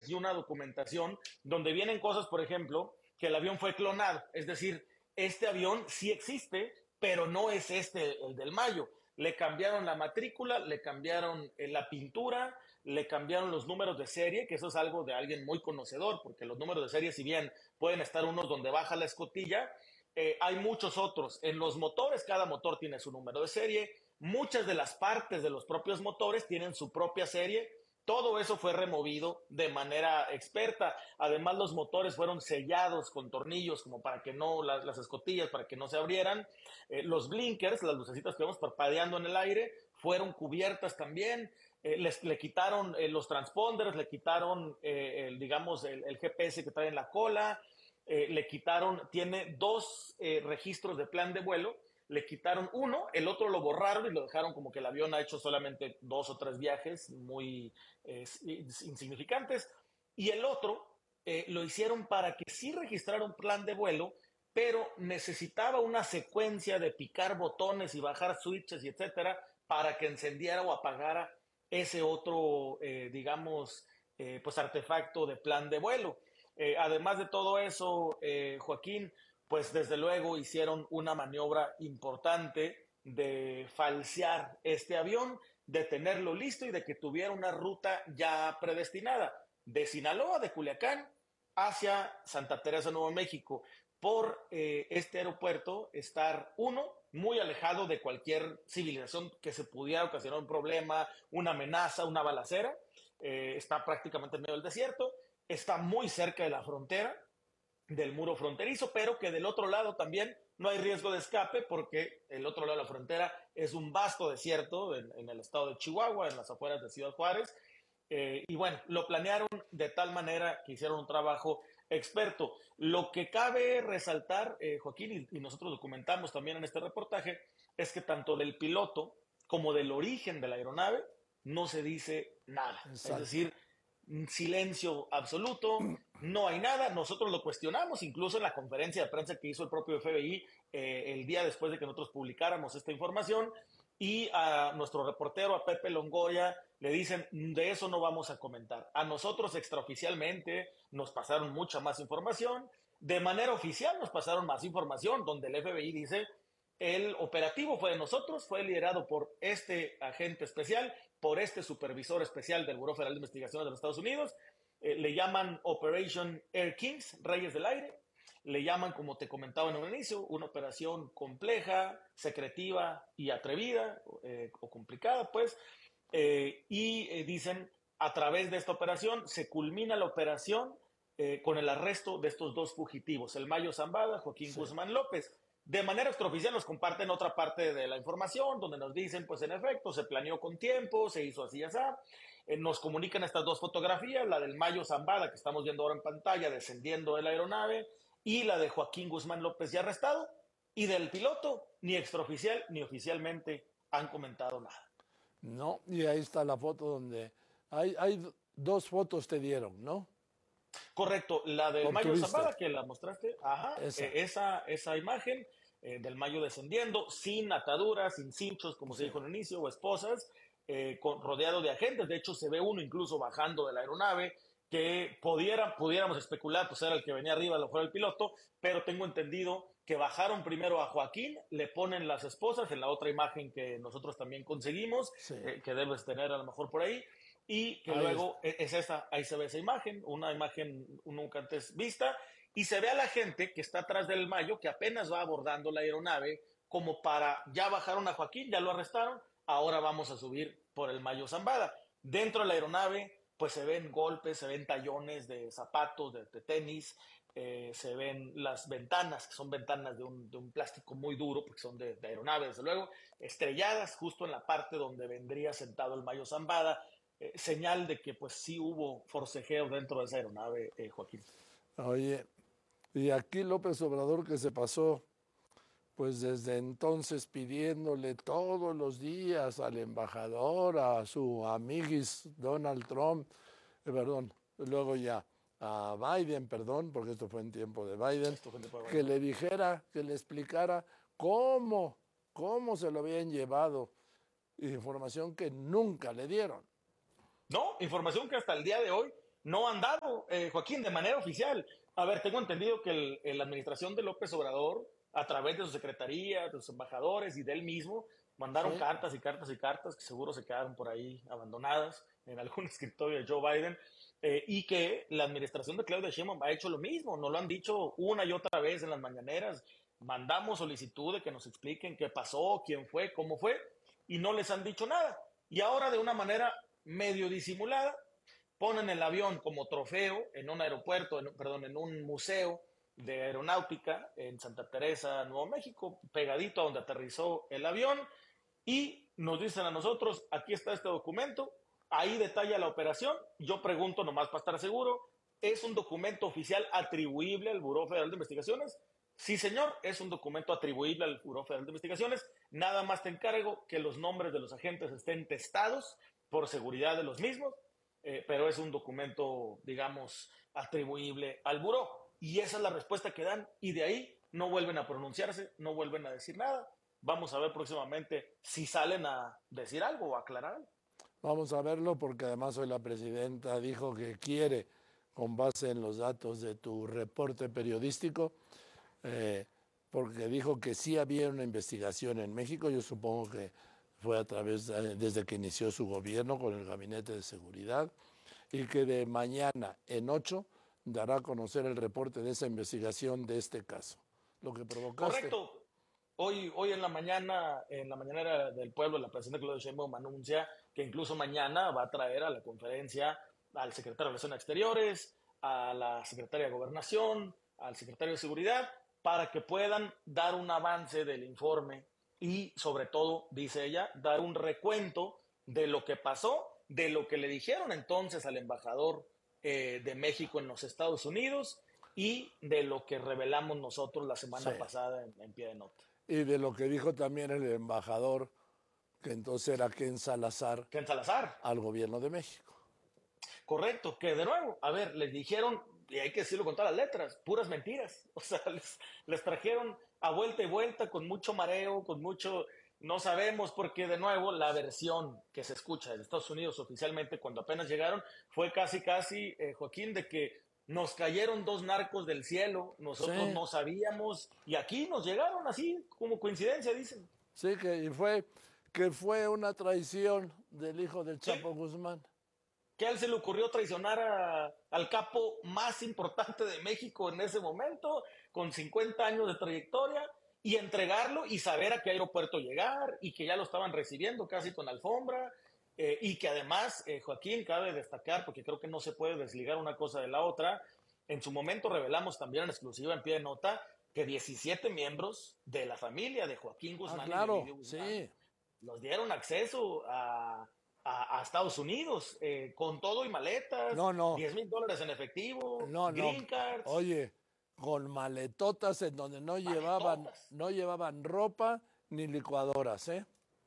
y una documentación donde vienen cosas, por ejemplo, que el avión fue clonado. Es decir, este avión sí existe, pero no es este el del Mayo. Le cambiaron la matrícula, le cambiaron la pintura, le cambiaron los números de serie, que eso es algo de alguien muy conocedor, porque los números de serie, si bien pueden estar unos donde baja la escotilla, hay muchos otros. En los motores, cada motor tiene su número de serie. Muchas de las partes de los propios motores tienen su propia serie. Todo eso fue removido de manera experta. Además, los motores fueron sellados con tornillos como para que no, las escotillas, para que no se abrieran. Los blinkers, las lucecitas que vemos parpadeando en el aire, fueron cubiertas también. Le quitaron los transponders, le quitaron, digamos, el GPS que trae en la cola. Le quitaron, tiene dos registros de plan de vuelo, le quitaron uno, el otro lo borraron y lo dejaron como que el avión ha hecho solamente 2 o 3 viajes muy insignificantes, y el otro lo hicieron para que sí registrara un plan de vuelo, pero necesitaba una secuencia de picar botones y bajar switches y etcétera para que encendiera o apagara ese otro, digamos, pues artefacto de plan de vuelo. Además de todo eso, Joaquín, pues desde luego hicieron una maniobra importante de falsear este avión, de tenerlo listo y de que tuviera una ruta ya predestinada de Sinaloa, de Culiacán, hacia Santa Teresa, Nuevo México. Por este aeropuerto estar, uno, muy alejado de cualquier civilización que se pudiera ocasionar un problema, una amenaza, una balacera. Está prácticamente en medio del desierto, está muy cerca de la frontera, del muro fronterizo, pero que del otro lado también no hay riesgo de escape porque el otro lado de la frontera es un vasto desierto en el estado de Chihuahua, en las afueras de Ciudad Juárez. Y bueno, lo planearon de tal manera que hicieron un trabajo experto. Lo que cabe resaltar, Joaquín, y nosotros documentamos también en este reportaje, es que tanto del piloto como del origen de la aeronave no se dice nada. Es Exacto. decir, silencio absoluto, no hay nada. Nosotros lo cuestionamos, incluso en la conferencia de prensa que hizo el propio FBI el día después de que nosotros publicáramos esta información, y a nuestro reportero, a Pepe Longoria, le dicen, de eso no vamos a comentar. A nosotros extraoficialmente nos pasaron mucha más información, de manera oficial nos pasaron más información, donde el FBI dice, el operativo fue de nosotros, fue liderado por este agente especial, por este supervisor especial del Buró Federal de Investigaciones de los Estados Unidos. Le llaman Operation Air Kings, Reyes del Aire. Le llaman, como te comentaba en un inicio, una operación compleja, secretiva y atrevida, o complicada, pues. Dicen, a través de esta operación se culmina la operación con el arresto de estos dos fugitivos, el Mayo Zambada, Joaquín Sí. Guzmán López. De manera extraoficial nos comparten otra parte de la información, donde nos dicen, pues en efecto, se planeó con tiempo, se hizo así y así. Nos comunican estas dos fotografías, la del Mayo Zambada, que estamos viendo ahora en pantalla, descendiendo de la aeronave, y la de Joaquín Guzmán López ya arrestado, y del piloto, ni extraoficial ni oficialmente han comentado nada. No, y ahí está la foto donde dos fotos te dieron, ¿no? Correcto, la del Mayo Obtuviste Zambada que la mostraste, ajá, esa. esa imagen del Mayo descendiendo, sin ataduras, sin cinchos, como se Sí. dijo al inicio, o esposas, rodeado de agentes. De hecho, se ve uno incluso bajando de la aeronave, que pudiéramos especular, pues era el que venía arriba, a lo mejor el piloto, pero tengo entendido que bajaron primero a Joaquín, le ponen las esposas en la otra imagen que nosotros también conseguimos, Sí. que debes tener a lo mejor por ahí, y que Ahí luego está. es esa, ahí se ve esa imagen, una imagen nunca antes vista, y se ve a la gente que está atrás del Mayo, que apenas va abordando la aeronave, como para, ya bajaron a Joaquín, ya lo arrestaron, ahora vamos a subir por el Mayo Zambada. Dentro de la aeronave, pues se ven golpes, se ven tallones de zapatos, de tenis, se ven las ventanas, que son ventanas de un plástico muy duro, porque son de aeronave, desde luego, estrelladas justo en la parte donde vendría sentado el Mayo Zambada, señal de que pues sí hubo forcejeo dentro de esa aeronave, Joaquín. Oye, y aquí López Obrador que se pasó, pues desde entonces pidiéndole todos los días al embajador, a su amiguis Donald Trump, perdón, luego ya a Biden, perdón, porque esto fue en tiempo de Biden, Esto gente puede que ver. le dijera, que le explicara cómo se lo habían llevado, información que nunca le dieron. No, información que hasta el día de hoy no han dado, Joaquín, de manera oficial. A ver, tengo entendido que la administración de López Obrador, a través de su secretaría, de sus embajadores y de él mismo, mandaron Sí. cartas y cartas y cartas que seguro se quedaron por ahí abandonadas en algún escritorio de Joe Biden, y que la administración de Claudia Sheinbaum ha hecho lo mismo, nos lo han dicho una y otra vez en las mañaneras, mandamos solicitud de que nos expliquen qué pasó, quién fue, cómo fue, y no les han dicho nada. Y ahora de una manera medio disimulada, ponen el avión como trofeo en un aeropuerto, en un museo de aeronáutica en Santa Teresa, Nuevo México, pegadito a donde aterrizó el avión, y nos dicen a nosotros, aquí está este documento, ahí detalla la operación. Yo pregunto nomás para estar seguro, ¿es un documento oficial atribuible al Buró Federal de Investigaciones? Sí, señor, es un documento atribuible al Buró Federal de Investigaciones. Nada más te encargo que los nombres de los agentes estén testados por seguridad de los mismos, pero es un documento, digamos, atribuible al buró. Y esa es la respuesta que dan, y de ahí no vuelven a pronunciarse, no vuelven a decir nada. Vamos a ver próximamente si salen a decir algo o a aclarar algo. Vamos a verlo porque además hoy la presidenta dijo que quiere, con base en los datos de tu reporte periodístico, porque dijo que sí había una investigación en México. Yo supongo que fue a través desde que inició su gobierno con el Gabinete de Seguridad, y que de mañana en 8 dará a conocer el reporte de esa investigación de este caso. Lo que provocaste. Correcto. Hoy en la mañanera del pueblo, la presidenta Claudia Sheinbaum anuncia que incluso mañana va a traer a la conferencia al secretario de Relaciones Exteriores, a la secretaria de Gobernación, al secretario de Seguridad, para que puedan dar un avance del informe y, sobre todo, dice ella, dar un recuento de lo que pasó, de lo que le dijeron entonces al embajador de México en los Estados Unidos y de lo que revelamos nosotros la semana pasada en Pie de Nota. Y de lo que dijo también el embajador, que entonces era Ken Salazar, al gobierno de México. Correcto, que de nuevo, a ver, les dijeron, y hay que decirlo con todas las letras, puras mentiras. O sea, les trajeron a vuelta y vuelta con mucho mareo, con mucho... No sabemos, porque de nuevo la versión que se escucha de Estados Unidos oficialmente cuando apenas llegaron fue casi, Joaquín, de que nos cayeron 2 narcos del cielo, nosotros no sabíamos, y aquí nos llegaron así, como coincidencia, dicen. Sí, que fue una traición del hijo del Chapo Guzmán. Que a él se le ocurrió traicionar al capo más importante de México en ese momento, con 50 años de trayectoria, y entregarlo y saber a qué aeropuerto llegar, y que ya lo estaban recibiendo casi con alfombra, y que además, Joaquín, cabe destacar, porque creo que no se puede desligar una cosa de la otra, en su momento revelamos también en exclusiva en Pie de Nota que 17 miembros de la familia de Joaquín Guzmán y de Emilio Guzmán los dieron acceso a Estados Unidos, con todo y maletas, $10,000 en efectivo, green cards. Oye, con maletotas en donde no llevaban ropa ni licuadoras, ¿eh?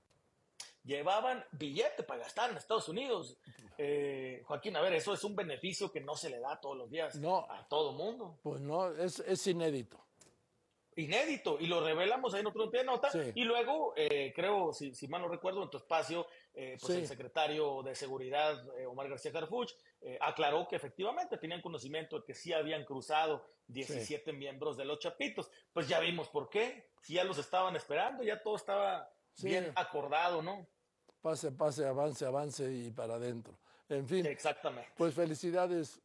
Llevaban billete para gastar en Estados Unidos. Joaquín, a ver, eso es un beneficio que no se le da todos los días a todo mundo. Pues no, es inédito. Inédito, y lo revelamos ahí en otro Pie de Nota, y luego, creo, si mal no recuerdo, en tu espacio, pues el secretario de Seguridad, Omar García Harfuch, aclaró que efectivamente tenían conocimiento de que sí habían cruzado 17 miembros de los Chapitos. Pues ya vimos por qué, si ya los estaban esperando, ya todo estaba bien acordado, ¿no? Pase, avance y para adentro. En fin, exactamente. Pues felicidades,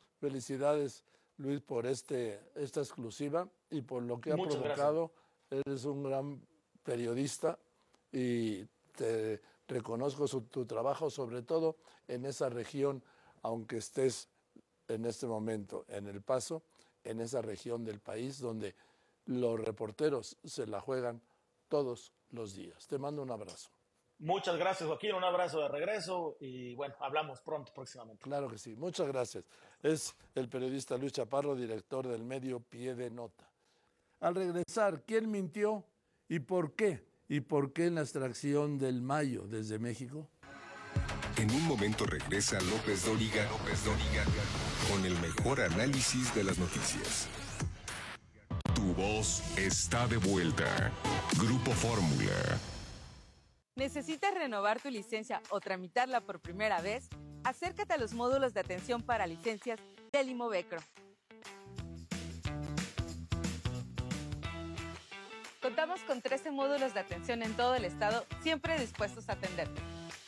Luis, por esta exclusiva y por lo que Muchas provocado. Gracias. Eres un gran periodista y te reconozco tu trabajo, sobre todo en esa región, aunque estés en este momento en El Paso, en esa región del país donde los reporteros se la juegan todos los días. Te mando un abrazo. Muchas gracias, Joaquín, un abrazo de regreso y bueno, hablamos pronto, próximamente. Claro que sí, muchas gracias. Es el periodista Luis Chaparro, director del medio Pie de Nota. Al regresar, ¿quién mintió y por qué? ¿Y por qué en la extracción del Mayo desde México? En un momento regresa López Dóriga con el mejor análisis de las noticias. Tu voz está de vuelta. Grupo Fórmula. ¿Necesitas renovar tu licencia o tramitarla por primera vez? Acércate a los módulos de atención para licencias del Imovecro. Contamos con 13 módulos de atención en todo el estado, siempre dispuestos a atenderte.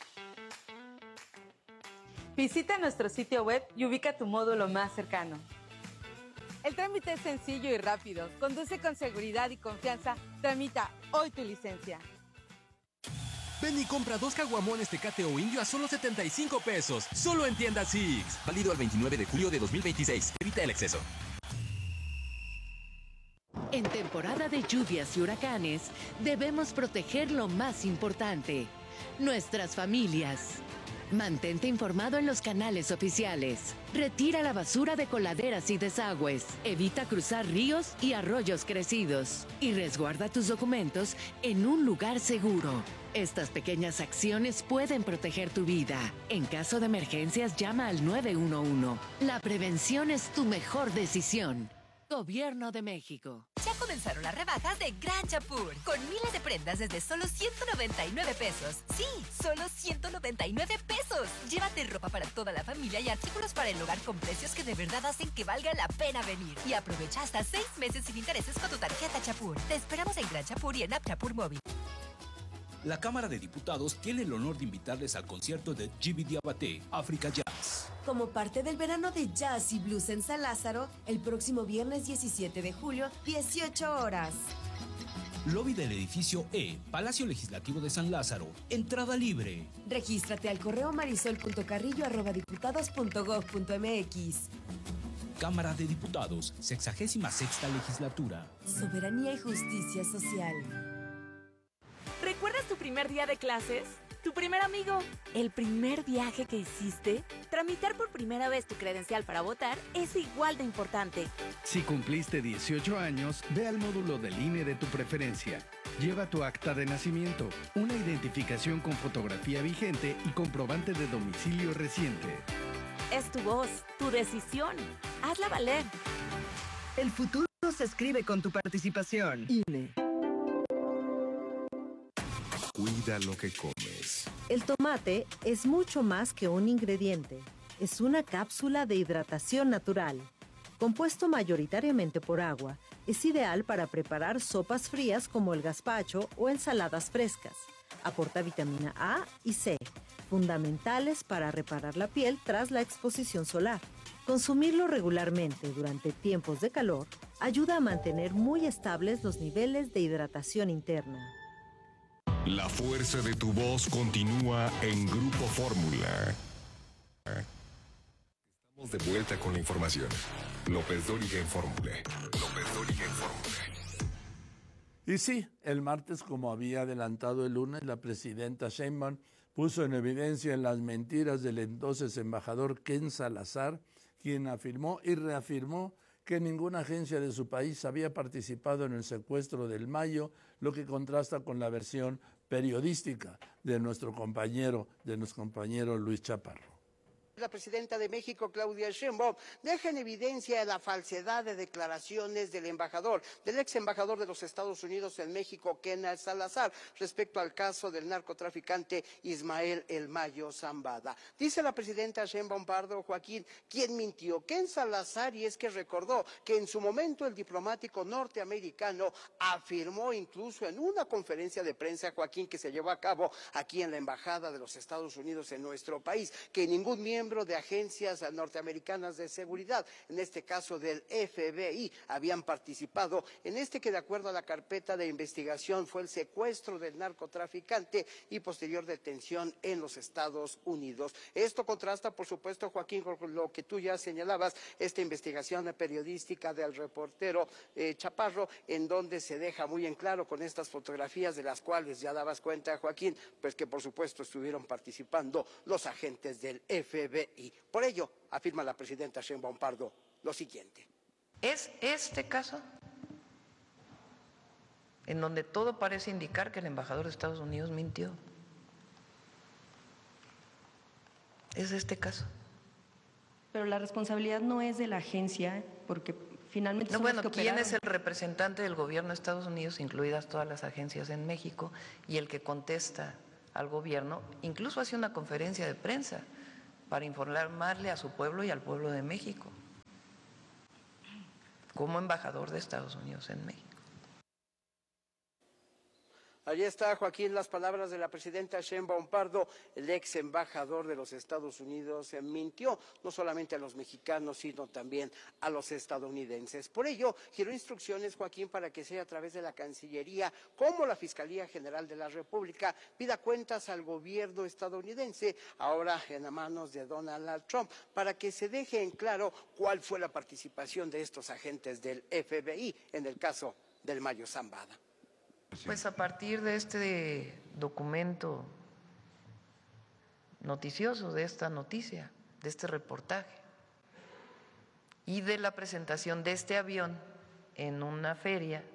Visita nuestro sitio web y ubica tu módulo más cercano. El trámite es sencillo y rápido. Conduce con seguridad y confianza. Tramita hoy tu licencia. Ven y compra 2 caguamones Tecate o Indio a solo 75 pesos. Solo en tiendas Six. Válido al 29 de julio de 2026. Evita el exceso. En temporada de lluvias y huracanes, debemos proteger lo más importante, nuestras familias. Mantente informado en los canales oficiales. Retira la basura de coladeras y desagües. Evita cruzar ríos y arroyos crecidos. Y resguarda tus documentos en un lugar seguro. Estas pequeñas acciones pueden proteger tu vida. En caso de emergencias, llama al 911. La prevención es tu mejor decisión. Gobierno de México. Ya comenzaron las rebajas de Gran Chapur, con miles de prendas desde solo 199 pesos. Sí, solo 199 pesos. Llévate ropa para toda la familia y artículos para el hogar con precios que de verdad hacen que valga la pena venir. Y aprovecha hasta 6 meses sin intereses con tu tarjeta Chapur. Te esperamos en Gran Chapur y en App Chapur Móvil. La Cámara de Diputados tiene el honor de invitarles al concierto de Jimmy Diabaté, África Jazz. Como parte del verano de Jazz y Blues en San Lázaro, el próximo viernes 17 de julio, 18 horas. Lobby del edificio E, Palacio Legislativo de San Lázaro. Entrada libre. Regístrate al correo marisol.carrillo@diputados.gov.mx. Cámara de Diputados, 66ª Legislatura. Soberanía y justicia social. ¿Recuerdas tu primer día de clases? ¿Tu primer amigo? ¿El primer viaje que hiciste? Tramitar por primera vez tu credencial para votar es igual de importante. Si cumpliste 18 años, ve al módulo del INE de tu preferencia. Lleva tu acta de nacimiento, una identificación con fotografía vigente y comprobante de domicilio reciente. Es tu voz, tu decisión. Hazla valer. El futuro se escribe con tu participación. INE. Cuida lo que comes. El tomate es mucho más que un ingrediente. Es una cápsula de hidratación natural. Compuesto mayoritariamente por agua, es ideal para preparar sopas frías como el gazpacho o ensaladas frescas. Aporta vitamina A y C, fundamentales para reparar la piel tras la exposición solar. Consumirlo regularmente durante tiempos de calor ayuda a mantener muy estables los niveles de hidratación interna. La fuerza de tu voz continúa en Grupo Fórmula. Estamos de vuelta con la información. López Dóriga en Fórmula. López Dóriga en Fórmula. Y sí, el martes, como había adelantado el lunes, la presidenta Sheinbaum puso en evidencia las mentiras del entonces embajador Ken Salazar, quien afirmó y reafirmó que ninguna agencia de su país había participado en el secuestro del Mayo, lo que contrasta con la versión periodística de nuestro compañero Luis Chaparro. La presidenta de México, Claudia Sheinbaum, deja en evidencia la falsedad de declaraciones del ex embajador de los Estados Unidos en México, Ken Salazar, respecto al caso del narcotraficante Ismael El Mayo Zambada. Dice la presidenta Sheinbaum Pardo, Joaquín, ¿quién mintió? Ken Salazar, y es que recordó que en su momento el diplomático norteamericano afirmó incluso en una conferencia de prensa, Joaquín, que se llevó a cabo aquí en la Embajada de los Estados Unidos en nuestro país, que ningún miembro de agencias norteamericanas de seguridad, en este caso del FBI, habían participado en que de acuerdo a la carpeta de investigación fue el secuestro del narcotraficante y posterior detención en los Estados Unidos. Esto contrasta, por supuesto, Joaquín, con lo que tú ya señalabas, esta investigación periodística del reportero Chaparro, en donde se deja muy en claro con estas fotografías de las cuales ya dabas cuenta, Joaquín, pues que por supuesto estuvieron participando los agentes del FBI. Por ello, afirma la presidenta Sheinbaum Pardo lo siguiente. ¿Es este caso en donde todo parece indicar que el embajador de Estados Unidos mintió? ¿Es este caso? Pero la responsabilidad no es de la agencia, porque finalmente... No, bueno, ¿quién es el representante del gobierno de Estados Unidos, incluidas todas las agencias en México, y el que contesta al gobierno? Incluso hace una conferencia de prensa para informarle a su pueblo y al pueblo de México, como embajador de Estados Unidos en México. Allí está, Joaquín, las palabras de la presidenta Sheinbaum Pardo. El ex embajador de los Estados Unidos mintió no solamente a los mexicanos, sino también a los estadounidenses. Por ello, giró instrucciones, Joaquín, para que sea a través de la Cancillería como la Fiscalía General de la República pida cuentas al gobierno estadounidense, ahora en manos de Donald Trump, para que se deje en claro cuál fue la participación de estos agentes del FBI en el caso del Mayo Zambada. Pues a partir de este documento noticioso, de esta noticia, de este reportaje y de la presentación de este avión en una feria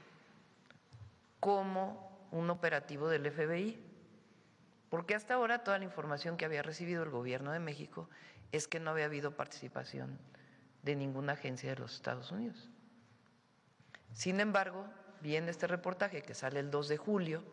como un operativo del FBI, porque hasta ahora toda la información que había recibido el gobierno de México es que no había habido participación de ninguna agencia de los Estados Unidos. Sin embargo, viene este reportaje que sale el 2 de julio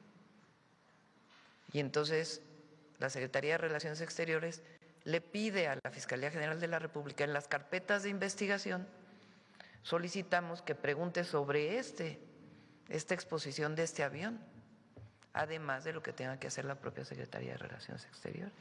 y entonces la Secretaría de Relaciones Exteriores le pide a la Fiscalía General de la República en las carpetas de investigación, solicitamos que pregunte sobre esta exposición de este avión, además de lo que tenga que hacer la propia Secretaría de Relaciones Exteriores.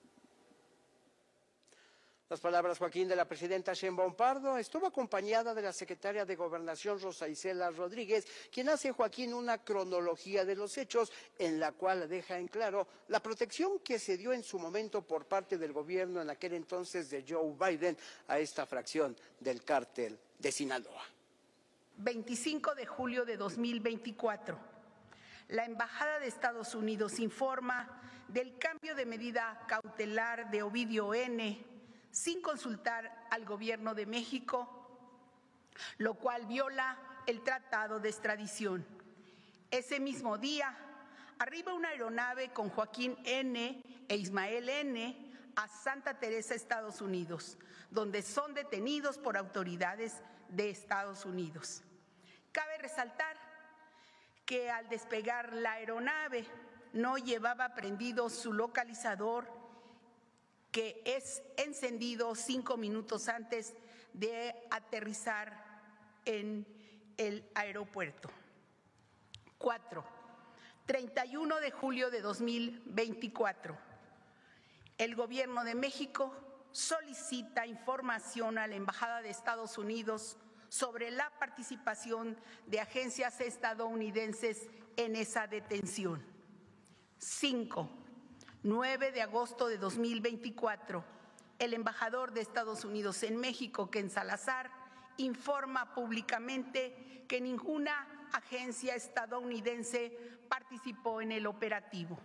Las palabras, Joaquín, de la presidenta Sheinbaum Pardo. Estuvo acompañada de la secretaria de Gobernación, Rosa Isela Rodríguez, quien hace, Joaquín, una cronología de los hechos en la cual deja en claro la protección que se dio en su momento por parte del gobierno en aquel entonces de Joe Biden a esta fracción del cártel de Sinaloa. 25 de julio de 2024. La Embajada de Estados Unidos informa del cambio de medida cautelar de Ovidio N., sin consultar al gobierno de México, lo cual viola el tratado de extradición. Ese mismo día, arriba una aeronave con Joaquín N. e Ismael N. a Santa Teresa, Estados Unidos, donde son detenidos por autoridades de Estados Unidos. Cabe resaltar que al despegar la aeronave no llevaba prendido su localizador, que es encendido 5 minutos antes de aterrizar en el aeropuerto. 4. 31 de julio de 2024. El Gobierno de México solicita información a la Embajada de Estados Unidos sobre la participación de agencias estadounidenses en esa detención. 5. 9 de agosto de 2024, el embajador de Estados Unidos en México, Ken Salazar, informa públicamente que ninguna agencia estadounidense participó en el operativo.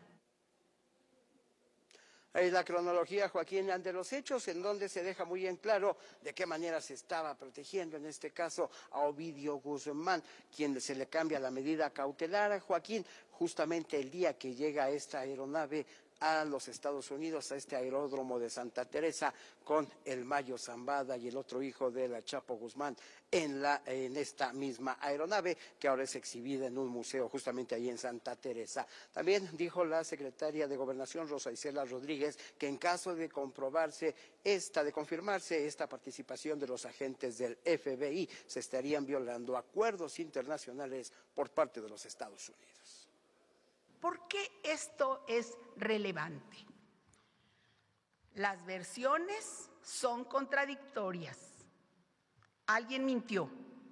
Ahí la cronología, Joaquín, de los hechos, en donde se deja muy en claro de qué manera se estaba protegiendo, en este caso, a Ovidio Guzmán, quien se le cambia la medida cautelar. Joaquín, justamente el día que llega esta aeronave a los Estados Unidos, a este aeródromo de Santa Teresa, con el Mayo Zambada y el otro hijo de la Chapo Guzmán en esta misma aeronave, que ahora es exhibida en un museo justamente ahí en Santa Teresa. También dijo la secretaria de Gobernación, Rosa Isela Rodríguez, que en caso de confirmarse esta participación de los agentes del FBI, se estarían violando acuerdos internacionales por parte de los Estados Unidos. ¿Por qué esto es relevante? Las versiones son contradictorias. Alguien mintió.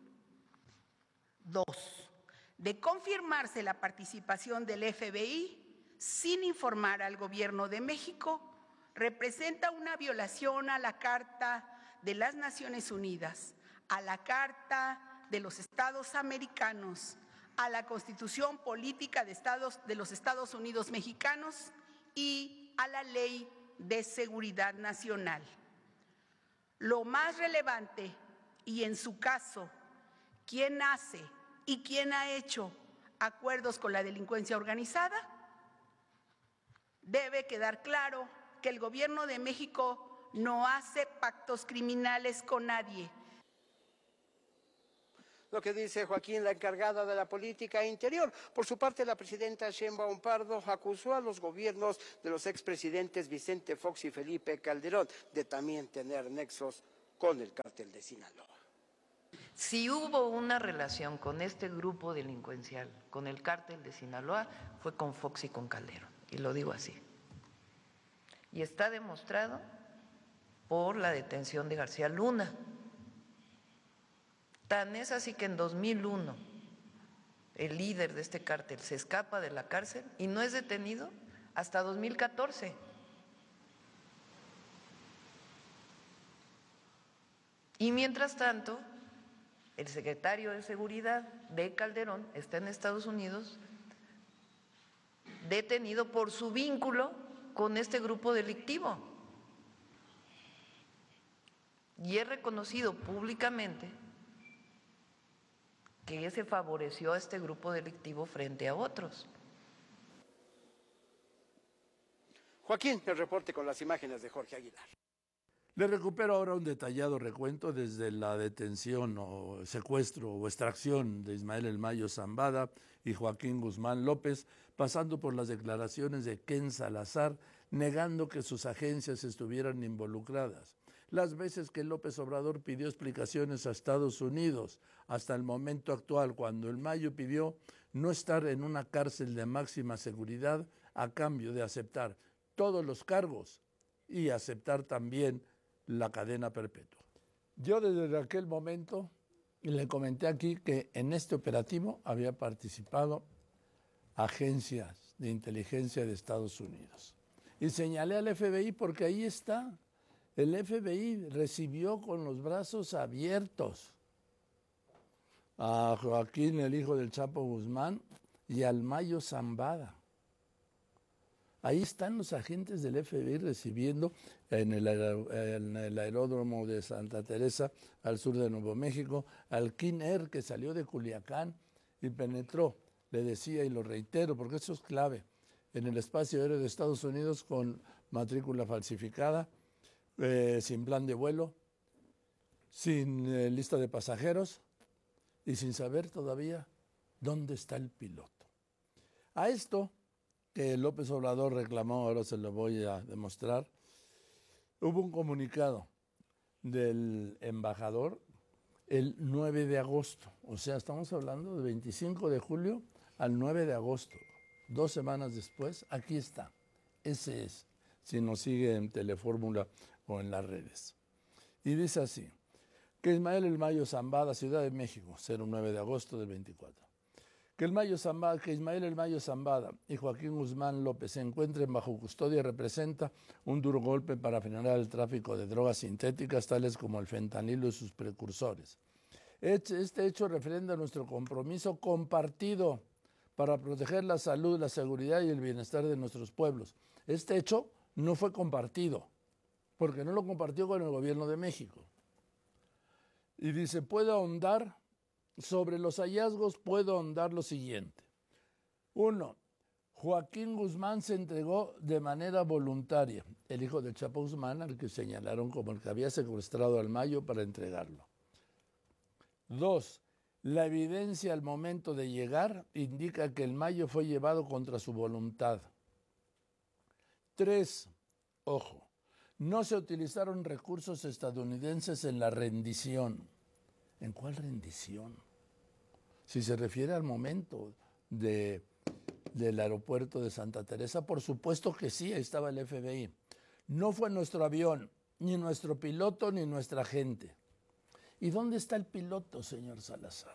2. De confirmarse la participación del FBI sin informar al Gobierno de México, representa una violación a la Carta de las Naciones Unidas, a la Carta de los Estados Americanos, a la Constitución Política de los Estados Unidos Mexicanos y a la Ley de Seguridad Nacional. Lo más relevante, y en su caso, ¿quién hace y quién ha hecho acuerdos con la delincuencia organizada? Debe quedar claro que el Gobierno de México no hace pactos criminales con nadie. Lo que dice Joaquín, la encargada de la política interior. Por su parte, la presidenta Sheinbaum Pardo acusó a los gobiernos de los expresidentes Vicente Fox y Felipe Calderón de también tener nexos con el cártel de Sinaloa. Si hubo una relación con este grupo delincuencial, con el cártel de Sinaloa, fue con Fox y con Calderón, y lo digo así. Y está demostrado por la detención de García Luna. Tan es así que en 2001 el líder de este cártel se escapa de la cárcel y no es detenido hasta 2014. Y mientras tanto, el secretario de Seguridad de Calderón está en Estados Unidos detenido por su vínculo con este grupo delictivo. Y es reconocido públicamente que se favoreció a este grupo delictivo frente a otros. Joaquín, el reporte con las imágenes de Jorge Aguilar. Le recupero ahora un detallado recuento desde la detención o secuestro o extracción de Ismael El Mayo Zambada y Joaquín Guzmán López, pasando por las declaraciones de Ken Salazar, negando que sus agencias estuvieran involucradas. Las veces que López Obrador pidió explicaciones a Estados Unidos, hasta el momento actual, cuando El Mayo pidió no estar en una cárcel de máxima seguridad a cambio de aceptar todos los cargos y aceptar también la cadena perpetua. Yo desde aquel momento le comenté aquí que en este operativo había participado agencias de inteligencia de Estados Unidos. Y señalé al FBI porque ahí está. El FBI recibió con los brazos abiertos a Joaquín, el hijo del Chapo Guzmán, y al Mayo Zambada. Ahí están los agentes del FBI recibiendo en el aeródromo de Santa Teresa, al sur de Nuevo México, al King Air que salió de Culiacán y penetró, le decía y lo reitero porque eso es clave, en el espacio aéreo de Estados Unidos con matrícula falsificada, sin plan de vuelo, sin lista de pasajeros y sin saber todavía dónde está el piloto. A esto que López Obrador reclamó, ahora se lo voy a demostrar, hubo un comunicado del embajador el 9 de agosto, o sea, estamos hablando del 25 de julio al 9 de agosto, 2 semanas después, aquí está, ese es, si nos sigue en Telefórmula o en las redes. Y dice así, que Ismael El Mayo Zambada, Ciudad de México, 09 de agosto del 24. Que Ismael El Mayo Zambada y Joaquín Guzmán López se encuentren bajo custodia representa un duro golpe para frenar el tráfico de drogas sintéticas tales como el fentanilo y sus precursores. Este hecho refrenda nuestro compromiso compartido para proteger la salud, la seguridad y el bienestar de nuestros pueblos. Este hecho no fue compartido, porque no lo compartió con el gobierno de México. Y dice, puedo ahondar sobre los hallazgos, puedo ahondar lo siguiente. 1. Joaquín Guzmán se entregó de manera voluntaria, el hijo del Chapo Guzmán, al que señalaron como el que había secuestrado al Mayo para entregarlo. 2. La evidencia al momento de llegar indica que el Mayo fue llevado contra su voluntad. 3. Ojo, no se utilizaron recursos estadounidenses en la rendición. ¿En cuál rendición? Si se refiere al momento del aeropuerto de Santa Teresa, por supuesto que sí, ahí estaba el FBI. No fue nuestro avión, ni nuestro piloto, ni nuestra gente. ¿Y dónde está el piloto, señor Salazar?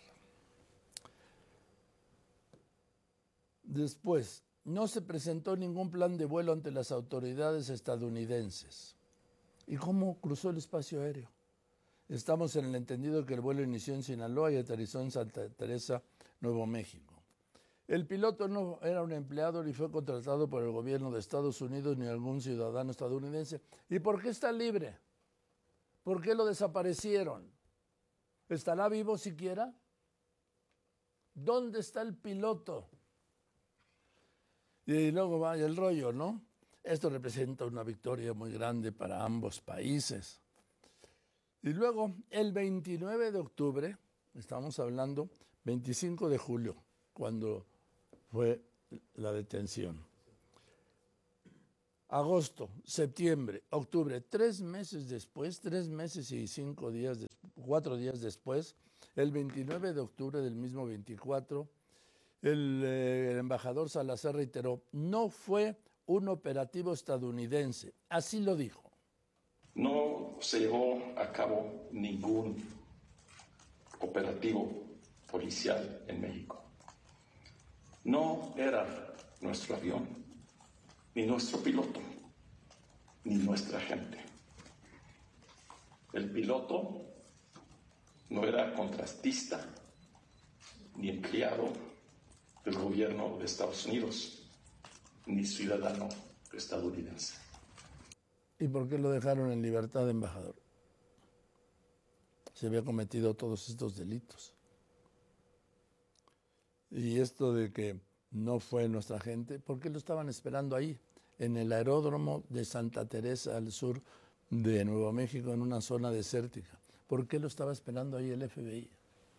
Después, no se presentó ningún plan de vuelo ante las autoridades estadounidenses. ¿Y cómo cruzó el espacio aéreo? Estamos en el entendido que el vuelo inició en Sinaloa y aterrizó en Santa Teresa, Nuevo México. El piloto no era un empleado ni fue contratado por el gobierno de Estados Unidos ni algún ciudadano estadounidense. ¿Y por qué está libre? ¿Por qué lo desaparecieron? ¿Estará vivo siquiera? ¿Dónde está el piloto? Y luego vaya el rollo, ¿no? Esto representa una victoria muy grande para ambos países. Y luego, el 29 de octubre, Estamos hablando 25 de julio, cuando fue la detención. Agosto, septiembre, octubre, 3 meses después, 3 meses y 4 días después, el 29 de octubre del mismo 24, el embajador Salazar reiteró, no fue un operativo estadounidense, así lo dijo. No se llevó a cabo ningún operativo policial en México. No era nuestro avión, ni nuestro piloto, ni nuestra gente. El piloto no era contratista ni empleado del gobierno de Estados Unidos, ni ciudadano estadounidense. ¿Y por qué lo dejaron en libertad de embajador? Se había cometido todos estos delitos. Y esto de que no fue nuestra gente, ¿por qué lo estaban esperando ahí? En el aeródromo de Santa Teresa, al sur de Nuevo México, en una zona desértica. ¿Por qué lo estaba esperando ahí el FBI?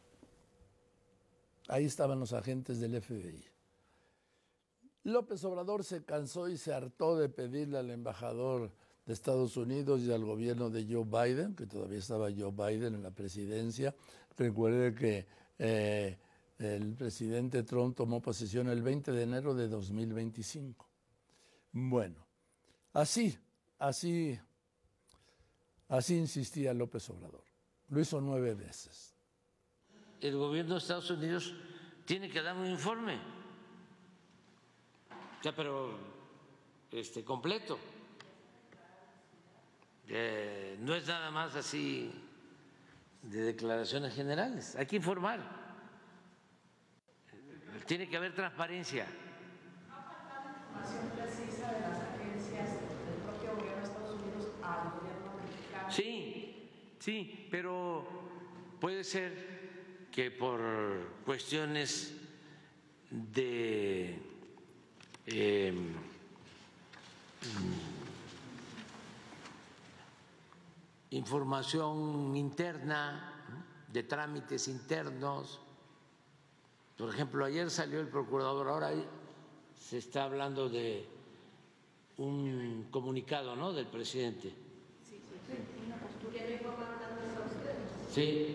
Ahí estaban los agentes del FBI. López Obrador se cansó y se hartó de pedirle al embajador de Estados Unidos y al gobierno de Joe Biden, que todavía estaba Joe Biden en la presidencia. Recuerde que el presidente Trump tomó posesión el 20 de enero de 2025. Bueno, así insistía López Obrador. Lo hizo 9 veces. El gobierno de Estados Unidos tiene que dar un informe, pero completo. No es nada más así de declaraciones generales. Hay que informar. Tiene que haber transparencia. ¿Información precisa de las agencias del propio gobierno de Estados Unidos al gobierno mexicano? Sí, pero puede ser que por cuestiones de información interna, de trámites internos. Por ejemplo, ayer salió el procurador, ahora se está hablando de un comunicado, ¿no?, del presidente. Sí, una postura. ¿Quién le informa a ustedes?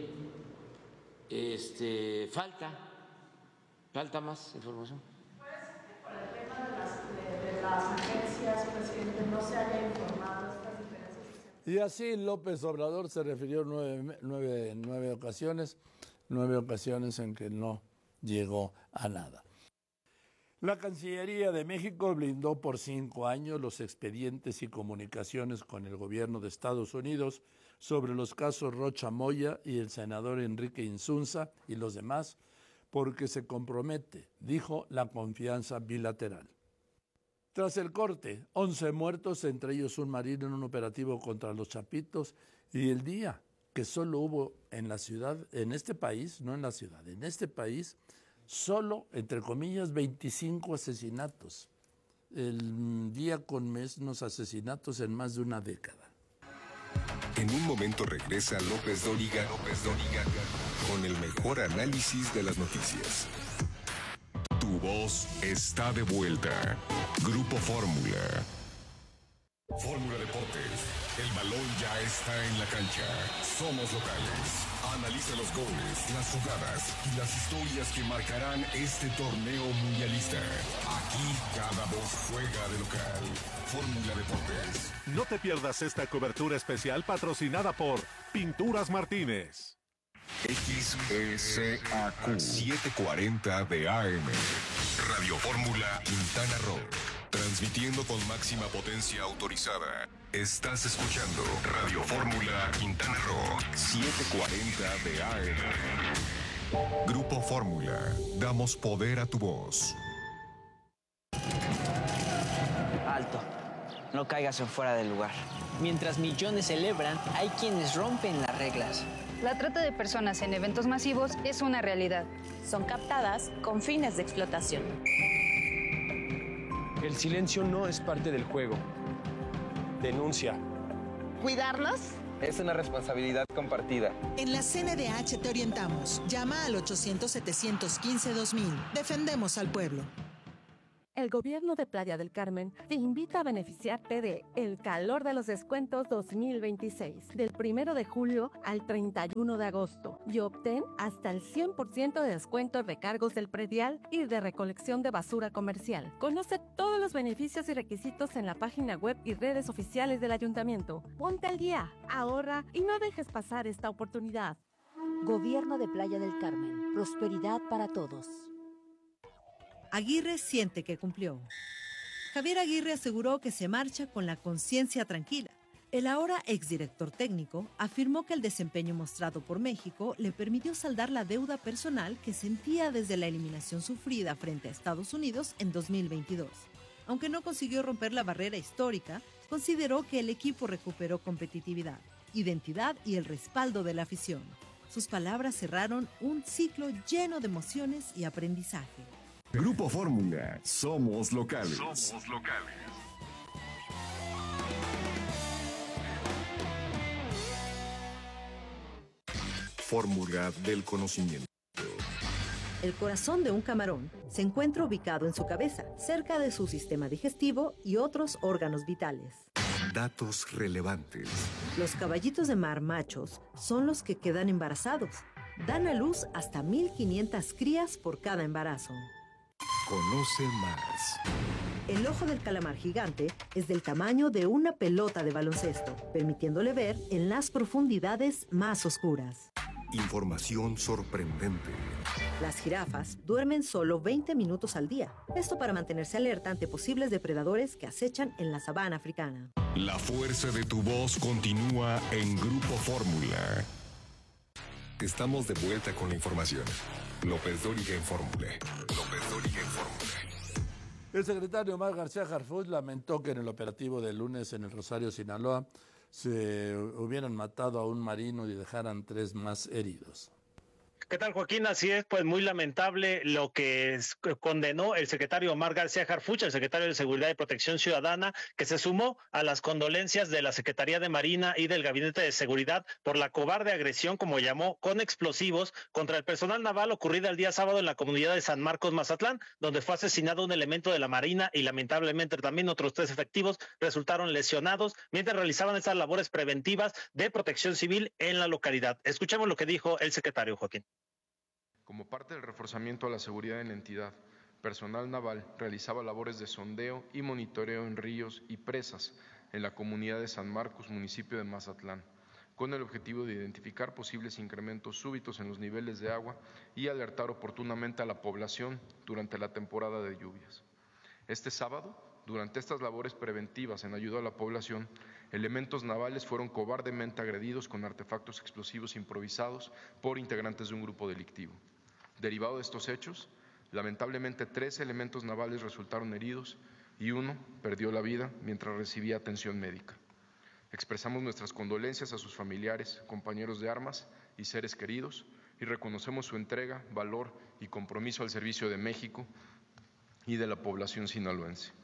Sí, falta más información. ¿Puede ser que por el tema de las agencias, presidente, no se haya informado de estas diferencias? Y así López Obrador se refirió en 9 ocasiones, 9 ocasiones en que no llegó a nada. La Cancillería de México blindó por 5 años los expedientes y comunicaciones con el gobierno de Estados Unidos sobre los casos Rocha Moya y el senador Enrique Insunza y los demás, porque se compromete, dijo, la confianza bilateral. Tras el corte, 11 muertos, entre ellos un marino en un operativo contra los Chapitos, y el día que solo hubo en la ciudad, en este país, no en la ciudad, en este país, solo, entre comillas, 25 asesinatos. El día con menos asesinatos en más de una década. En un momento regresa López Dóriga con el mejor análisis de las noticias. Tu voz está de vuelta. Grupo Fórmula. Fórmula Deportes. El balón ya está en la cancha. Somos locales. Analiza los goles, las jugadas y las historias que marcarán este torneo mundialista. Aquí cada voz juega de local. Fórmula Deportes. No te pierdas esta cobertura especial patrocinada por Pinturas Martínez. XECAQ 740 de AM. Radio Fórmula Quintana Roo. Transmitiendo con máxima potencia autorizada. Estás escuchando Radio Fórmula Quintana Roo 740 de AM. Grupo Fórmula. Damos poder a tu voz. Alto. No caigas en fuera del lugar. Mientras millones celebran, hay quienes rompen las reglas. La trata de personas en eventos masivos es una realidad. Son captadas con fines de explotación. El silencio no es parte del juego. Denuncia. Cuidarnos Es una responsabilidad compartida. En la CNDH te orientamos. Llama al 800-715-2000. Defendemos al pueblo. El gobierno de Playa del Carmen te invita a beneficiarte de El Calor de los Descuentos 2026, del 1 de julio al 31 de agosto, y obtén hasta el 100% de descuento en recargos del predial y de recolección de basura comercial. Conoce todos los beneficios y requisitos en la página web y redes oficiales del ayuntamiento. Ponte al día, ahorra y no dejes pasar esta oportunidad. Gobierno de Playa del Carmen. Prosperidad para todos. Aguirre siente que cumplió. Javier Aguirre aseguró que se marcha con la conciencia tranquila. El ahora exdirector técnico afirmó que el desempeño mostrado por México le permitió saldar la deuda personal que sentía desde la eliminación sufrida frente a Estados Unidos en 2022. Aunque no consiguió romper la barrera histórica, consideró que el equipo recuperó competitividad, identidad y el respaldo de la afición. Sus palabras cerraron un ciclo lleno de emociones y aprendizaje. Grupo Fórmula, somos locales. Somos locales. Fórmula del conocimiento. El corazón de un camarón se encuentra ubicado en su cabeza, cerca de su sistema digestivo y otros órganos vitales. Datos relevantes. Los caballitos de mar machos son los que quedan embarazados. Dan a luz hasta 1,500 crías por cada embarazo. Conoce más. El ojo del calamar gigante es del tamaño de una pelota de baloncesto, permitiéndole ver en las profundidades más oscuras. Información sorprendente. Las jirafas duermen solo 20 minutos al día. Esto para mantenerse alerta ante posibles depredadores que acechan en la sabana africana. La fuerza de tu voz continúa en Grupo Fórmula. Estamos de vuelta con la información. López Dóriga en Fórmula. López Dóriga en Fórmula. El secretario Omar García Harfuch lamentó que en el operativo del lunes en el Rosario, Sinaloa, se hubieran matado a un marino y dejaran 3 más heridos. ¿Qué tal, Joaquín? Así es, pues muy lamentable lo que condenó el secretario Omar García Harfuch, el secretario de Seguridad y Protección Ciudadana, que se sumó a las condolencias de la Secretaría de Marina y del Gabinete de Seguridad por la cobarde agresión, como llamó, con explosivos contra el personal naval ocurrida el día sábado en la comunidad de San Marcos, Mazatlán, donde fue asesinado un elemento de la Marina y lamentablemente también otros 3 efectivos resultaron lesionados mientras realizaban estas labores preventivas de protección civil en la localidad. Escuchemos lo que dijo el secretario, Joaquín. Como parte del reforzamiento a la seguridad en la entidad, personal naval realizaba labores de sondeo y monitoreo en ríos y presas en la comunidad de San Marcos, municipio de Mazatlán, con el objetivo de identificar posibles incrementos súbitos en los niveles de agua y alertar oportunamente a la población durante la temporada de lluvias. Este sábado, durante estas labores preventivas en ayuda a la población, elementos navales fueron cobardemente agredidos con artefactos explosivos improvisados por integrantes de un grupo delictivo. Derivado de estos hechos, lamentablemente 3 elementos navales resultaron heridos y 1 perdió la vida mientras recibía atención médica. Expresamos nuestras condolencias a sus familiares, compañeros de armas y seres queridos y reconocemos su entrega, valor y compromiso al servicio de México y de la población sinaloense.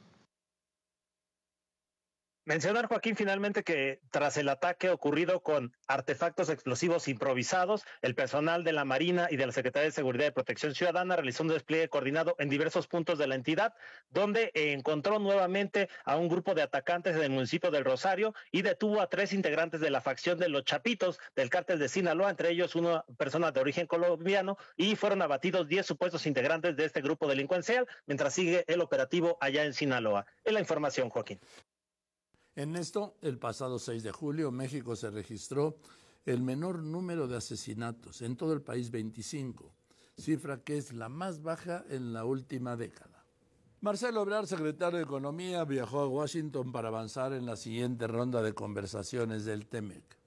Mencionar, Joaquín, finalmente que tras el ataque ocurrido con artefactos explosivos improvisados, el personal de la Marina y de la Secretaría de Seguridad y Protección Ciudadana realizó un despliegue coordinado en diversos puntos de la entidad, donde encontró nuevamente a un grupo de atacantes del municipio del Rosario y detuvo a 3 integrantes de la facción de los Chapitos del cártel de Sinaloa, entre ellos una persona de origen colombiano, y fueron abatidos 10 supuestos integrantes de este grupo delincuencial, mientras sigue el operativo allá en Sinaloa. Es la información, Joaquín. En esto, el pasado 6 de julio, México se registró el menor número de asesinatos, en todo el país 25, cifra que es la más baja en la última década. Marcelo Ebrard, secretario de Economía, viajó a Washington para avanzar en la siguiente ronda de conversaciones del TEMEC.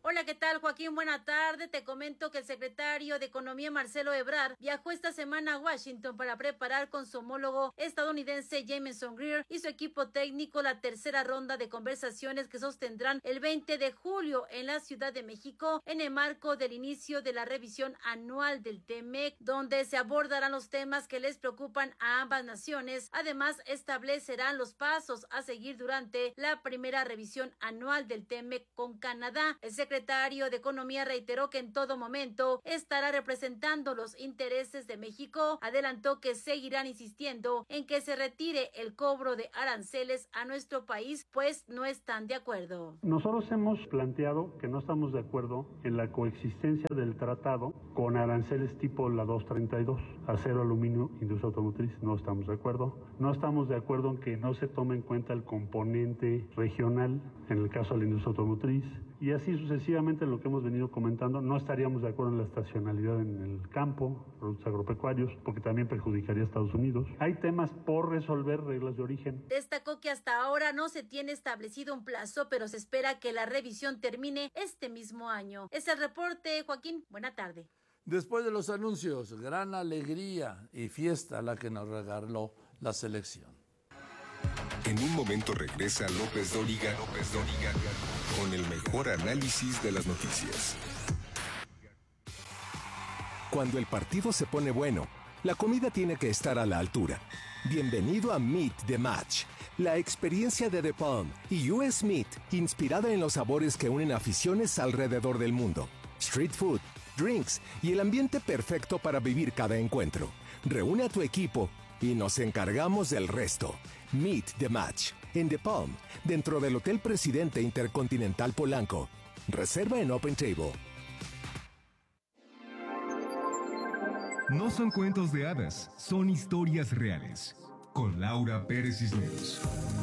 Hola, ¿qué tal, Joaquín? Buena tarde. Te comento que el secretario de Economía, Marcelo Ebrard, viajó esta semana a Washington para preparar con su homólogo estadounidense Jameson Greer y su equipo técnico la tercera ronda de conversaciones que sostendrán el 20 de julio en la Ciudad de México en el marco del inicio de la revisión anual del TEMEC, donde se abordarán los temas que les preocupan a ambas naciones. Además, establecerán los pasos a seguir durante la primera revisión anual del TEMEC con Canadá. El secretario de Economía reiteró que en todo momento estará representando los intereses de México. Adelantó que seguirán insistiendo en que se retire el cobro de aranceles a nuestro país, pues no están de acuerdo. Nosotros hemos planteado que no estamos de acuerdo en la coexistencia del tratado con aranceles tipo la 232, acero, aluminio, industria automotriz. No estamos de acuerdo. No estamos de acuerdo en que no se tome en cuenta el componente regional, en el caso de la industria automotriz. Y así sucesivamente lo que hemos venido comentando, no estaríamos de acuerdo en la estacionalidad en el campo, productos agropecuarios, porque también perjudicaría a Estados Unidos. Hay temas por resolver, reglas de origen. Destacó que hasta ahora no se tiene establecido un plazo, pero se espera que la revisión termine este mismo año. Es el reporte, Joaquín. Buena tarde. Después de los anuncios, gran alegría y fiesta la que nos regaló la selección. En un momento regresa López Dóriga con el mejor análisis de las noticias. Cuando el partido se pone bueno, la comida tiene que estar a la altura. Bienvenido a Meet the Match, la experiencia de The Palm y US Meat, inspirada en los sabores que unen aficiones alrededor del mundo. Street food, drinks y el ambiente perfecto para vivir cada encuentro. Reúne a tu equipo y nos encargamos del resto. Meet the Match en The Palm, dentro del Hotel Presidente Intercontinental Polanco. Reserva en Open Table. No son cuentos de hadas, son historias reales. Con Laura Pérez Cisneros.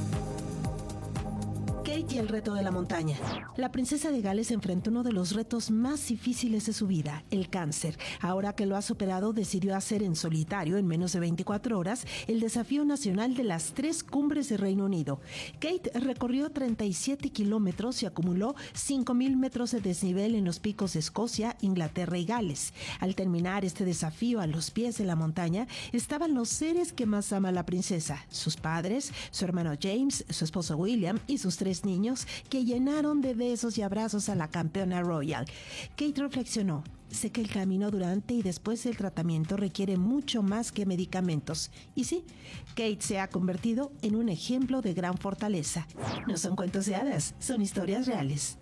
Kate y el reto de la montaña. La princesa de Gales enfrentó uno de los retos más difíciles de su vida, el cáncer. Ahora que lo ha superado, decidió hacer en solitario, en menos de 24 horas, el desafío nacional de las 3 cumbres de Reino Unido. Kate recorrió 37 kilómetros y acumuló 5,000 metros de desnivel en los picos de Escocia, Inglaterra y Gales. Al terminar este desafío a los pies de la montaña, estaban los seres que más ama la princesa, sus padres, su hermano James, su esposo William y sus 3 niños, que llenaron de besos y abrazos a la campeona royal. Kate reflexionó: sé que el camino durante y después del tratamiento requiere mucho más que medicamentos. Y sí, Kate se ha convertido en un ejemplo de gran fortaleza. No son cuentos de hadas, son historias reales.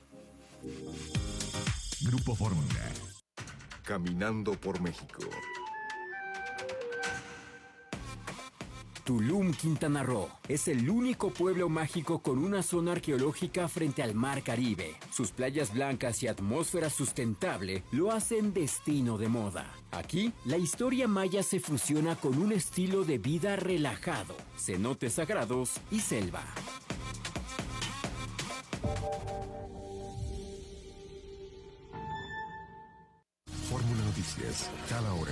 Grupo Fórmula. Caminando por México. Tulum, Quintana Roo, es el único pueblo mágico con una zona arqueológica frente al Mar Caribe. Sus playas blancas y atmósfera sustentable lo hacen destino de moda. Aquí, la historia maya se fusiona con un estilo de vida relajado, cenotes sagrados y selva. Fórmula Noticias, cada hora.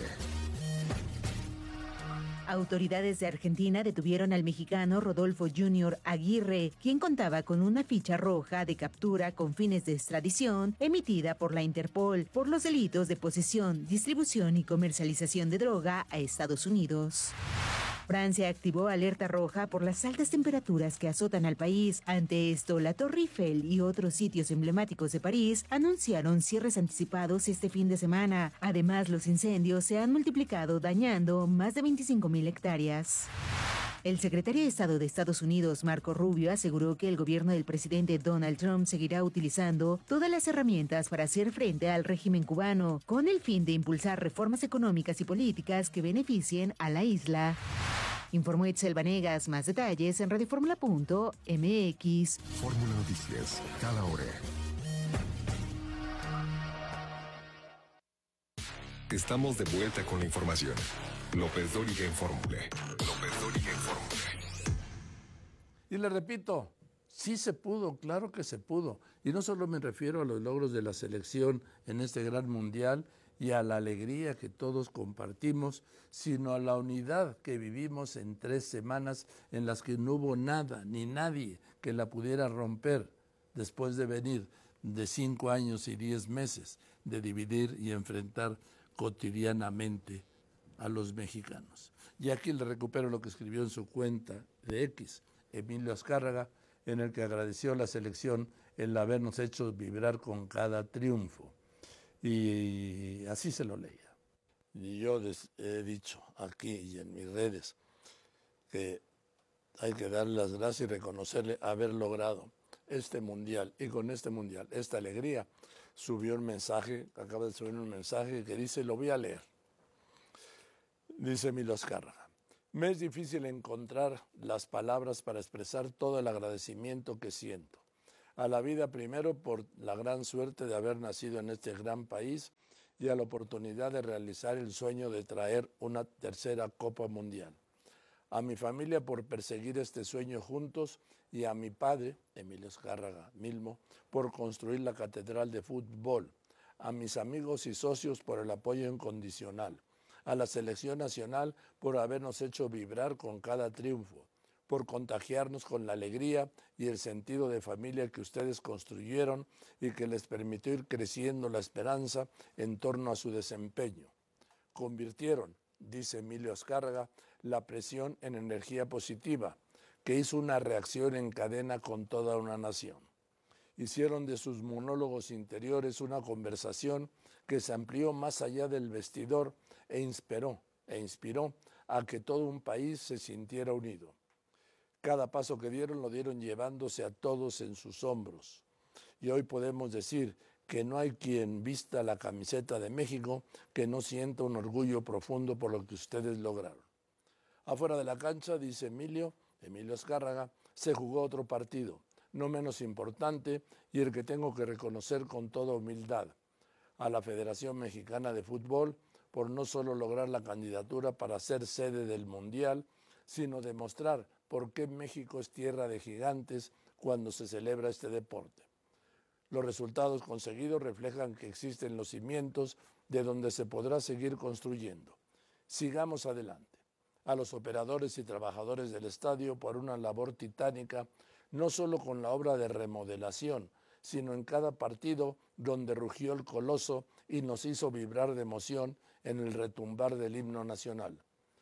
Autoridades de Argentina detuvieron al mexicano Rodolfo Junior Aguirre, quien contaba con una ficha roja de captura con fines de extradición emitida por la Interpol por los delitos de posesión, distribución y comercialización de droga a Estados Unidos. Francia activó alerta roja por las altas temperaturas que azotan al país. Ante esto, la Torre Eiffel y otros sitios emblemáticos de París anunciaron cierres anticipados este fin de semana. Además, los incendios se han multiplicado, dañando más de 25,000 hectáreas. El secretario de Estado de Estados Unidos, Marco Rubio, aseguró que el gobierno del presidente Donald Trump seguirá utilizando todas las herramientas para hacer frente al régimen cubano, con el fin de impulsar reformas económicas y políticas que beneficien a la isla. Informó Itzel Vanegas. Más detalles en radioformula.mx. Fórmula Noticias, cada hora. Estamos de vuelta con la información. López Dóriga en Fórmula. López Dóriga en Fórmula. Y le repito, sí se pudo, claro que se pudo. Y no solo me refiero a los logros de la selección en este gran mundial y a la alegría que todos compartimos, sino a la unidad que vivimos en 3 semanas en las que no hubo nada ni nadie que la pudiera romper después de venir de 5 años y 10 meses de dividir y enfrentar cotidianamente a los mexicanos. Y aquí le recupero lo que escribió en su cuenta de X, Emilio Azcárraga, en el que agradeció a la selección el habernos hecho vibrar con cada triunfo. Y así se lo leía. Y yo he dicho aquí y en mis redes que hay que darle las gracias y reconocerle haber logrado este mundial. Y con este mundial, esta alegría, subió un mensaje, acaba de subir un mensaje que dice, lo voy a leer. Dice Emilio Azcárraga: me es difícil encontrar las palabras para expresar todo el agradecimiento que siento. A la vida primero por la gran suerte de haber nacido en este gran país y a la oportunidad de realizar el sueño de traer una tercera Copa Mundial. A mi familia por perseguir este sueño juntos y a mi padre, Emilio Azcárraga Milmo, por construir la Catedral de Fútbol. A mis amigos y socios por el apoyo incondicional. A la selección nacional por habernos hecho vibrar con cada triunfo, por contagiarnos con la alegría y el sentido de familia que ustedes construyeron y que les permitió ir creciendo la esperanza en torno a su desempeño. Convirtieron, dice Emilio Azcárraga, la presión en energía positiva, que hizo una reacción en cadena con toda una nación. Hicieron de sus monólogos interiores una conversación que se amplió más allá del vestidor e inspiró a que todo un país se sintiera unido. Cada paso que dieron lo dieron llevándose a todos en sus hombros. Y hoy podemos decir que no hay quien vista la camiseta de México que no sienta un orgullo profundo por lo que ustedes lograron. Afuera de la cancha, dice Emilio Azcárraga, se jugó otro partido, no menos importante y el que tengo que reconocer con toda humildad, a la Federación Mexicana de Fútbol por no solo lograr la candidatura para ser sede del Mundial, sino demostrar por qué México es tierra de gigantes cuando se celebra este deporte. Los resultados conseguidos reflejan que existen los cimientos de donde se podrá seguir construyendo. Sigamos adelante. A los operadores y trabajadores del estadio por una labor titánica, no solo con la obra de remodelación, sino en cada partido donde rugió el coloso y nos hizo vibrar de emoción en el retumbar del himno nacional.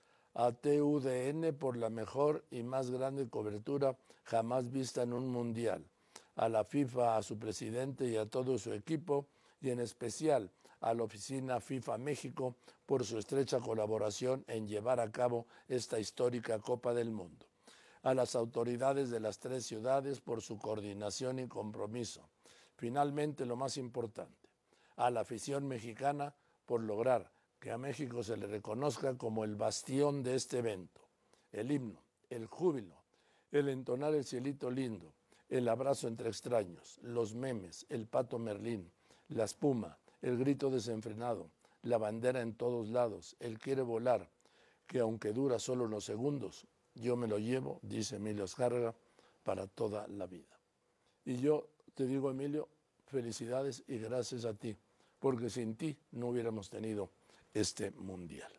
A TUDN por la mejor y más grande cobertura jamás vista en un mundial. A la FIFA, a su presidente y a todo su equipo, y en especial a la oficina FIFA México por su estrecha colaboración en llevar a cabo esta histórica Copa del Mundo. A las autoridades de las 3 ciudades por su coordinación y compromiso. Finalmente, lo más importante, a la afición mexicana por lograr que a México se le reconozca como el bastión de este evento. El himno, el júbilo, el entonar el cielito lindo, el abrazo entre extraños, los memes, el pato Merlín, la espuma, el grito desenfrenado, la bandera en todos lados, el quiere volar, que aunque dura solo unos segundos, yo me lo llevo, dice Emilio Azcárraga, para toda la vida. Y yo te digo, Emilio, felicidades y gracias a ti, porque sin ti no hubiéramos tenido este mundial.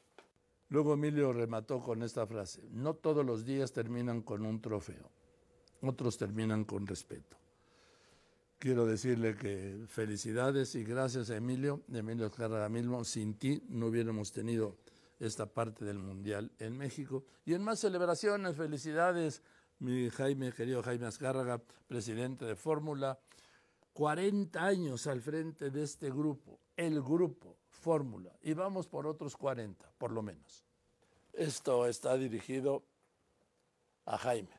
Luego Emilio remató con esta frase: no todos los días terminan con un trofeo, otros terminan con respeto. Quiero decirle que felicidades y gracias a Emilio Azcárraga Milmo. Sin ti no hubiéramos tenido esta parte del mundial en México. Y en más celebraciones, felicidades, mi querido Jaime Azcárraga, presidente de Fórmula, 40 años al frente de este grupo, el grupo Fórmula, y vamos por otros 40, por lo menos. Esto está dirigido a Jaime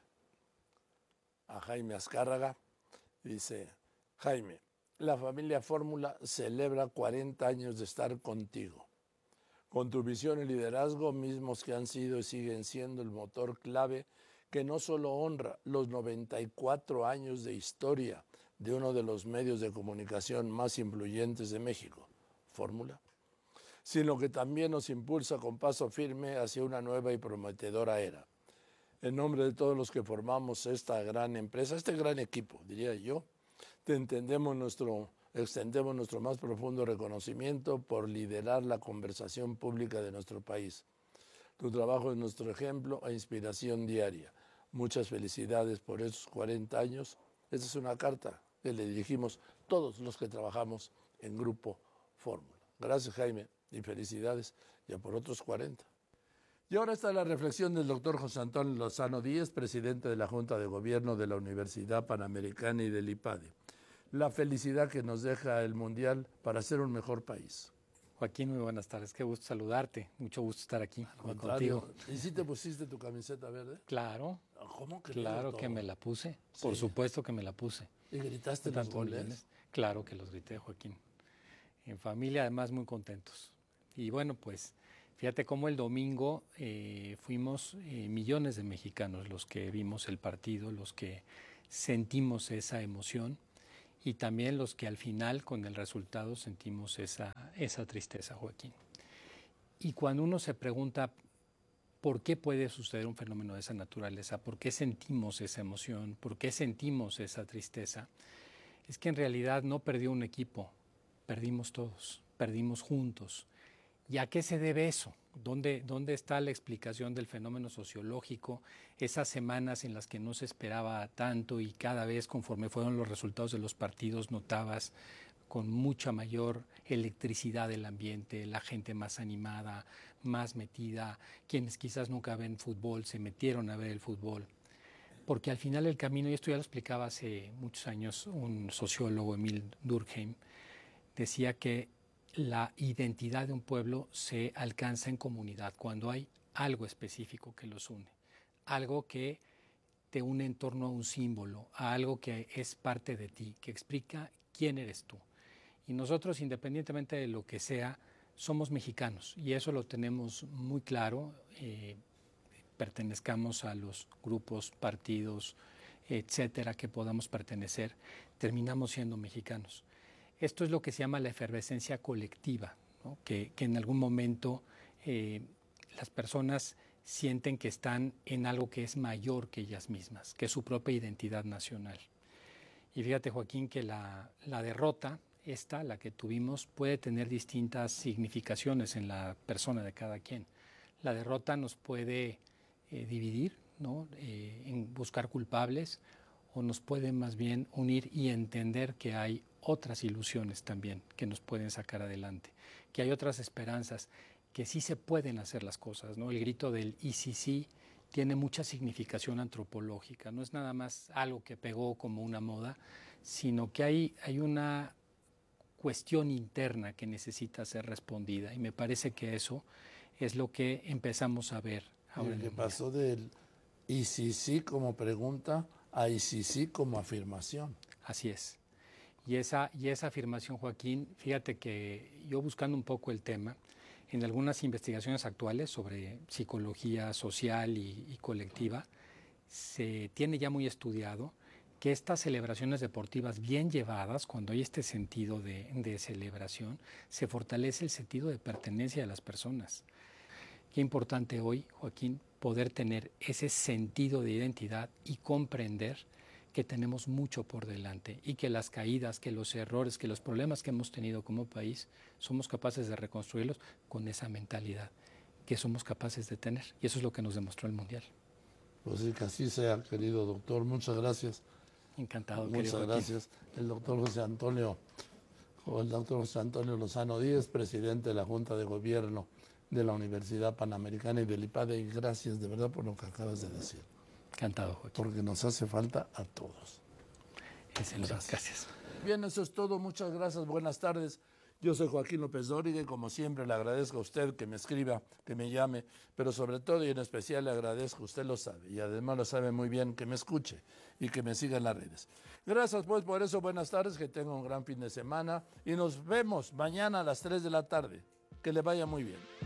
Azcárraga. Dice: Jaime, la familia Fórmula celebra 40 años de estar contigo. Con tu visión y liderazgo, mismos que han sido y siguen siendo el motor clave que no solo honra los 94 años de historia de uno de los medios de comunicación más influyentes de México, Fórmula, sino que también nos impulsa con paso firme hacia una nueva y prometedora era. En nombre de todos los que formamos esta gran empresa, este gran equipo, diría yo, te extendemos nuestro más profundo reconocimiento por liderar la conversación pública de nuestro país. Tu trabajo es nuestro ejemplo e inspiración diaria. Muchas felicidades por esos 40 años. Esta es una carta que le dirigimos todos los que trabajamos en Grupo Fórmula. Gracias, Jaime, y felicidades ya por otros 40. Y ahora está la reflexión del doctor José Antonio Lozano Díez, presidente de la Junta de Gobierno de la Universidad Panamericana y del IPADE. La felicidad que nos deja el Mundial para ser un mejor país. Joaquín, muy buenas tardes. Qué gusto saludarte. Mucho gusto estar aquí contigo. ¿Y si te pusiste tu camiseta verde? Claro. ¿Cómo que claro que me la puse. Sí. Por supuesto que me la puse. ¿Y gritaste los goles? Claro que los grité, Joaquín. En familia, además, muy contentos. Y bueno, pues, fíjate cómo el domingo fuimos millones de mexicanos los que vimos el partido, los que sentimos esa emoción y también los que al final, con el resultado, sentimos esa tristeza, Joaquín. Y cuando uno se pregunta por qué puede suceder un fenómeno de esa naturaleza, por qué sentimos esa emoción, por qué sentimos esa tristeza, es que en realidad no perdió un equipo, perdimos todos, perdimos juntos. ¿Y a qué se debe eso? ¿Dónde está la explicación del fenómeno sociológico? Esas semanas en las que no se esperaba tanto y cada vez conforme fueron los resultados de los partidos notabas con mucha mayor electricidad del ambiente, la gente más animada, más metida, quienes quizás nunca ven fútbol se metieron a ver el fútbol. Porque al final el camino, y esto ya lo explicaba hace muchos años un sociólogo, Emil Durkheim, decía que la identidad de un pueblo se alcanza en comunidad, cuando hay algo específico que los une, algo que te une en torno a un símbolo, a algo que es parte de ti, que explica quién eres tú. Y nosotros, independientemente de lo que sea, somos mexicanos y eso lo tenemos muy claro, pertenezcamos a los grupos, partidos, etcétera, que podamos pertenecer, terminamos siendo mexicanos. Esto es lo que se llama la efervescencia colectiva, ¿no? que en algún momento las personas sienten que están en algo que es mayor que ellas mismas, que es su propia identidad nacional. Y fíjate, Joaquín, que la derrota, la que tuvimos, puede tener distintas significaciones en la persona de cada quien. La derrota nos puede dividir, ¿no? En buscar culpables, o nos puede más bien unir y entender que hay otras ilusiones también que nos pueden sacar adelante, que hay otras esperanzas, que sí se pueden hacer las cosas, ¿no? El grito del "y si sí" tiene mucha significación antropológica, no es nada más algo que pegó como una moda, sino que hay una cuestión interna que necesita ser respondida, y me parece que eso es lo que empezamos a ver ahora. ¿Qué pasó del "y si sí" como pregunta a "y si sí" como afirmación? Así es. Y esa afirmación, Joaquín, fíjate que yo buscando un poco el tema, en algunas investigaciones actuales sobre psicología social y colectiva, se tiene ya muy estudiado que estas celebraciones deportivas bien llevadas, cuando hay este sentido de celebración, se fortalece el sentido de pertenencia de las personas. Qué importante hoy, Joaquín, poder tener ese sentido de identidad y comprender que tenemos mucho por delante y que las caídas, que los errores, que los problemas que hemos tenido como país, somos capaces de reconstruirlos con esa mentalidad que somos capaces de tener. Y eso es lo que nos demostró el Mundial. Pues sí, que así sea, querido doctor. Muchas gracias. Encantado, muchas gracias. El doctor José Antonio Lozano Díez, presidente de la Junta de Gobierno de la Universidad Panamericana y del IPADE. Y gracias de verdad por lo que acabas de decir. Encantado, Joaquín. Porque nos hace falta a todos. Gracias. Bien, eso es todo. Muchas gracias. Buenas tardes. Yo soy Joaquín López Dóriga y como siempre le agradezco a usted que me escriba, que me llame, pero sobre todo y en especial le agradezco, usted lo sabe, y además lo sabe muy bien, que me escuche y que me siga en las redes. Gracias pues por eso, buenas tardes, que tenga un gran fin de semana y nos vemos mañana a las 3 de la tarde. Que le vaya muy bien.